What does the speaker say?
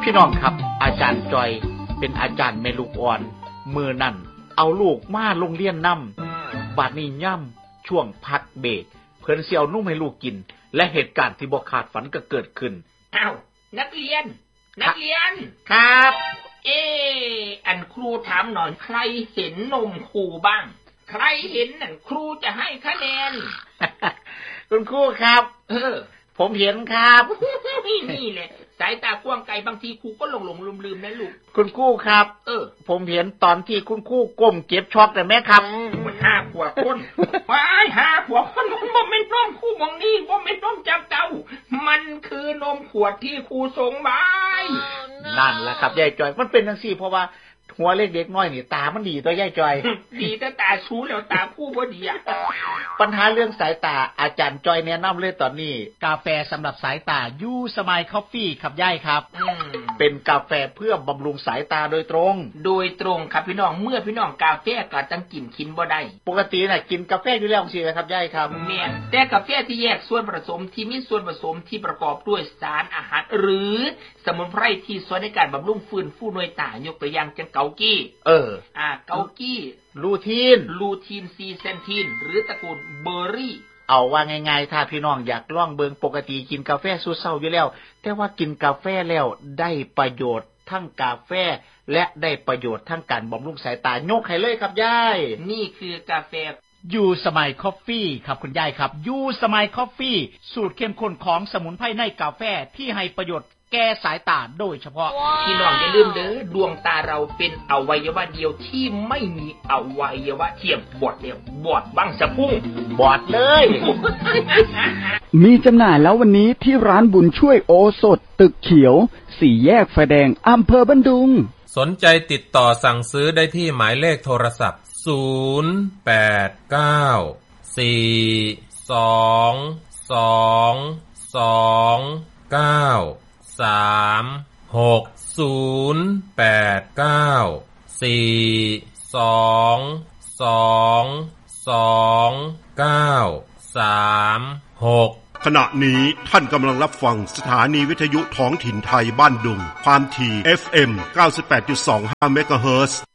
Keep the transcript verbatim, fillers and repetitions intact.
พี่น้องครับอาจารย์จอยเป็นอาจารย์แม่ลูกอ่อนมือนั่นเอาลูกมาโรงเรียนนำบัดนี้ย่ำช่วงพักเบรกเพิ่นสิเอานุ่มให้ลูกกินและเหตุการณ์ที่บ่คาดฝันก็เกิดขึ้นอ้าวนักเรียนนักเรียนครับเอออันครูถามหน่อยใครเห็นนมครูบ้างใครเห็นนั่นครูจะให้คะแนนคุณครูครับเออผมเห็นครับนี่แหละสายตากว้างไกลบางทีครูก็หลงๆลืมๆนะลูกคุณครูครับเออผมเห็นตอนที่คุณครูก้มเก็บช็อกแต่แม่ครับมันห้าขวบคนว้ายห้าขวบคนมันบ่แม่นนมครูมองนี่บ่แม่นนมจากเต้ามันคือนมขวดที่ครูส่งมานั่นแหละครับยายจอยมันเป็นจังซี่เพราะว่าหัวเล็กเด็กน้อยนี่ตามันดีตัวยายจอยดีแต่ตาชูแล้วตาคู่บ่ดีอ่ะปัญหาเรื่องสายตาอาจารย์จอยแนะนำเลยตอนนี้กาแฟสำหรับสายตายูสมายคอฟฟี่ครับยายครับเป็นกาแฟเพื่อบำรุงสายตาโดยตรงโดยตรงครับพี่น้องเมื่อพี่น้องกาแฟก็จังกินกินบ่ได้ปกติน่ะกินกาแฟอยู่แล้วสิครับยายครับแม่นแต่กาแฟที่แยกส่วนผสมที่มีส่วนผสมที่ประกอบด้วยสารอาหารหรือสมุนไพรที่ช่วยในการบำรุงฟื้นฟูหน่วยตายกตัวอย่างเช่นเกากี้เอออ่าเกากี้ลูทีนลูทีนซีเซนทีนหรือตระกูลเบอร์รี่เอาว่าง่ายๆถ้าพี่น้องอยากลองเบิ่งปกติกินกาแฟสุดเช้าอยู่แล้วแต่ว่ากินกาแฟแล้วได้ประโยชน์ทั้งกาแฟและได้ประโยชน์ทั้งการบำรุงสายตายกให้เลยครับยายนี่คือกาแฟยูสมายคอฟฟี่ครับคุณยายครับยูสมายคอฟฟี่สูตรเข้มข้นของสมุนไพรในกาแฟที่ให้ประโยชน์แก้สายตาโดยเฉพาะพี่น้องอย่าลืมเด้อดวงตาเราเป็นอวัยวะเดียวที่ไม่มีอวัยวะเทียมบอดเดียวบอดบังสะพุ่งบอดเลยมีจำหน่ายแล้ววันนี้ที่ร้านบุญช่วยโอสถตึกเขียวสี่แยกไฟแดงอำเภอบันดุงสนใจติดต่อสั่งซื้อได้ที่หมายเลขโทรศัพท์ศูนย์ แปด เก้า สี่ สอง สอง สอง เก้า สาม หก ศูนย์ แปด เก้า สี่ สอง สอง สอง เก้า สาม หกขณะนี้ท่านกำลังรับฟังสถานีวิทยุท้องถิ่นไทยบ้านดุงความถี่ เอฟ เอ็ม เก้าสิบแปดจุดสองห้า เมกะเฮิรตซ์